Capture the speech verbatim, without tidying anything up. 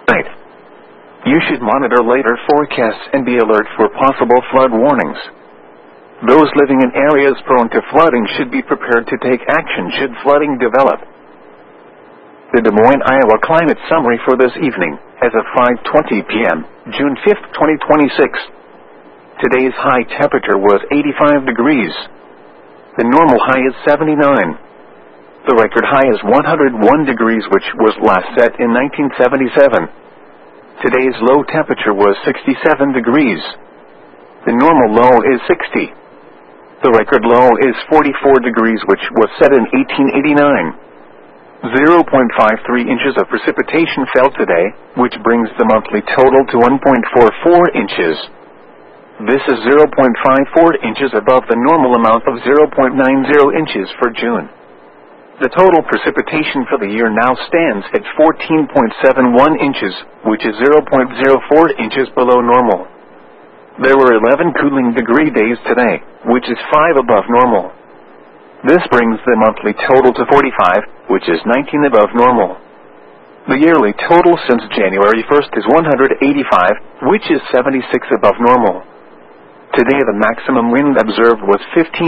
Right. You should monitor later forecasts and be alert for possible flood warnings. Those living in areas prone to flooding should be prepared to take action should flooding develop. The Des Moines, Iowa climate summary for this evening, as of five twenty p m, June fifth, twenty twenty-six. Today's high temperature was eighty-five degrees. The normal high is seventy-nine. The record high is one hundred one degrees, which was last set in nineteen seventy-seven. Today's low temperature was sixty-seven degrees. The normal low is sixty. The record low is forty-four degrees, which was set in eighteen eighty-nine. zero point five three inches of precipitation fell today, which brings the monthly total to one point four four inches. This is zero point five four inches above the normal amount of zero point nine zero inches for June. The total precipitation for the year now stands at fourteen point seven one inches, which is zero point zero four inches below normal. There were eleven cooling degree days today, which is five above normal. This brings the monthly total to forty-five, which is nineteen above normal. The yearly total since January first is one hundred eighty-five, which is seventy-six above normal. Today the maximum wind observed was fifteen